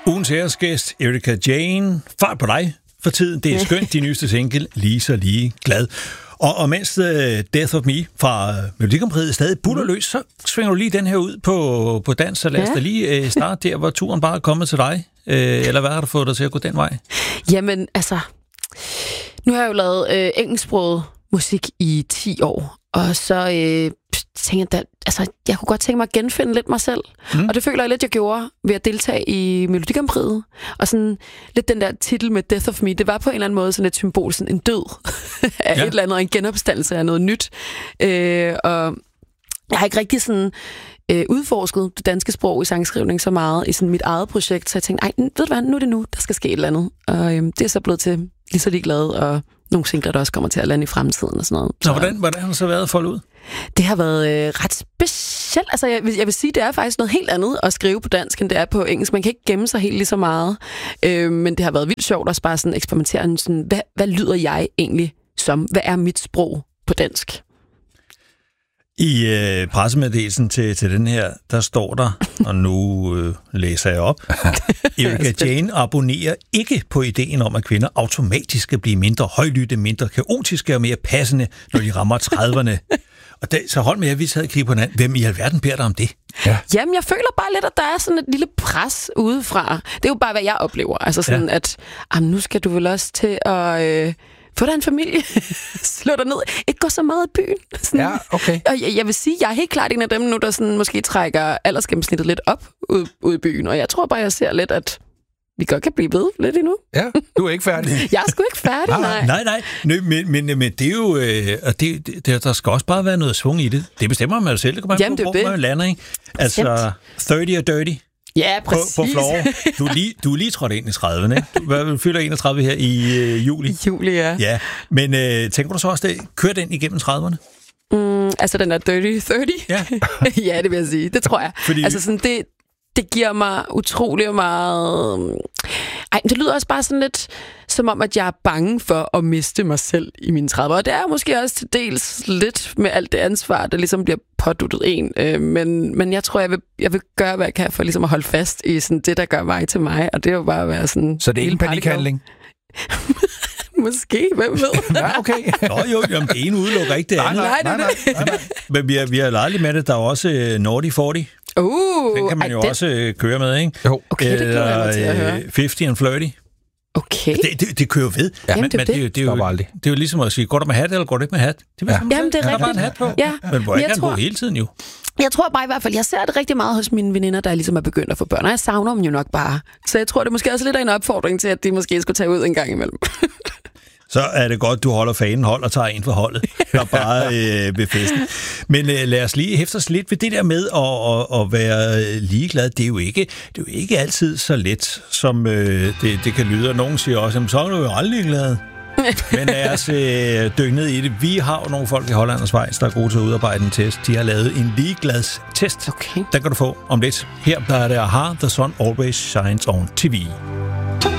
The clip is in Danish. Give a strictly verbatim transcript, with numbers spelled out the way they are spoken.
Ugens æresgæst, Erika Jane. Fart på dig for tiden. Det er skønt, de nyeste single, lige så lige glad. Og, og mens uh, Death of Me fra uh, Melodi Grand Prix stadig butter løs, så svinger du lige den her ud på, på dans, så lad os ja. da lige uh, starte der, hvor turen bare er kommet til dig. Uh, eller hvad har du fået dig til at gå den vej? Jamen, altså, nu har jeg jo lavet øh, engelsksproget musik i ti år, og så øh, tænker jeg, altså, jeg kunne godt tænke mig at genfinde lidt mig selv. Mm. Og det føler jeg lidt, jeg gjorde ved at deltage i Melodi Grand Prix. Og sådan lidt den der titel med Death of Me, det var på en eller anden måde sådan et symbol, sådan en død af ja. et eller andet, en genopstandelse af noget nyt. Øh, og jeg har ikke rigtig sådan øh, udforsket det danske sprog i sangskrivning så meget i sådan mit eget projekt, så jeg tænkte, ej, ved du hvad, nu er det nu, der skal ske et eller andet. Og øh, det er så blevet til lige så ligeglad, og nogle singler, der også kommer til at lande i fremtiden og sådan noget. Så, så hvordan, hvordan har det så været at folde ud? Det har været øh, ret specielt. Altså, jeg, jeg vil sige, det er faktisk noget helt andet at skrive på dansk, end det er på engelsk. Man kan ikke gemme sig helt lige så meget. Øh, men det har været vildt sjovt at bare sådan eksperimentere. Sådan, hvad, hvad lyder jeg egentlig som? Hvad er mit sprog på dansk? I øh, pressemeddelelsen til, til den her, der står der, og nu øh, læser jeg op, Erika Jane abonnerer ikke på ideen om, at kvinder automatisk skal blive mindre højlytte, mindre kaotiske og mere passende, når de rammer trediverne. Og det, så hold med, at vi sad og kiggede på hinanden. Hvem i alverden beder dig om det? Ja. Jamen, jeg føler bare lidt, at der er sådan et lille pres udefra. Det er jo bare, hvad jeg oplever. Altså sådan, ja. at jamen, nu skal du vel også til at Øh, få dig en familie, slå dig ned, ikke gå så meget i byen. Sådan. Ja, okay. Og jeg, jeg vil sige, jeg er helt klart en af dem nu, der sådan måske trækker aldersgennemsnittet lidt op ud, ud i byen, og jeg tror bare, jeg ser lidt, at vi godt kan blive ved lidt endnu. Ja, du er ikke færdig. Jeg er sgu ikke færdig, nej. Nej, nej, nej men, men, men det er jo, øh, og det, det, der skal også bare være noget svung i det. Det bestemmer man jo selv, det kan man Jamen, gå, hvor man lander, ikke? Altså, tredive og dirty. Ja, præcis. På, på floor. Du er lige, du er lige trådt ind i trediverne, ikke? Du, hvad, fylder enogtredive her i øh, juli. Juli, ja. Ja, men øh, tænker du så også, det kører den igennem trediverne? Mm, altså den der dirty tredive? Ja. Ja, det vil jeg sige. Det tror jeg. Fordi altså sådan, det, det giver mig utrolig meget. Ej, det lyder også bare sådan lidt som om, at jeg er bange for at miste mig selv i mine trediver. Og det er måske også til dels lidt med alt det ansvar, der ligesom bliver påduttet en. Øh, men, men jeg tror, jeg vil, jeg vil gøre, hvad jeg kan for ligesom at holde fast i sådan det, der gør mig til mig. Og det er jo bare at være sådan. Så det er ikke en panikhandling? Måske, hvem ved? Ja, okay. Nå jo, jamen, det ene udelukker ikke det andet. Nej, nej, nej. nej, nej, nej. Men vi har, vi har leget lidt med det. Der er også uh, Naughty forty. Uh, den kan man jo det... også uh, køre med, ikke? Jo. Okay, det glæder jeg mig til at høre. halvtreds and flirty. Okay. Det, det, det kører jo ved. Ja, men, men det, det, det, er jo, det er jo ligesom at sige, går du med hat, eller går du ikke med hat? Det ja. Jamen, det er rigtigt. Der bare en hat på. Ja. Men hvor ikke han tror... på hele tiden jo. Jeg tror bare i hvert fald, jeg ser det rigtig meget hos mine veninder, der ligesom er begyndt at få børn, og jeg savner dem jo nok bare. Så jeg tror, det måske også lidt af en opfordring til, at de måske skulle tage ud en gang imellem. Så er det godt, du holder fanen hold og tager en for holdet, og bare øh, ved festen. Men øh, lad os lige hæfte os lidt ved det der med at, at, at være ligeglad. Det er jo ikke, det er jo ikke altid så let, som øh, det, det kan lyde. Og nogen siger også, så er du jo aldrig ligeglad. Men lad os øh, dykke ned i det. Vi har jo nogle folk i Holland og Schweiz, der er gode til at udarbejde en test. De har lavet en ligegladstest. Okay. Den kan du få om lidt. Her der er det Aha, The Sun Always Shines on T V.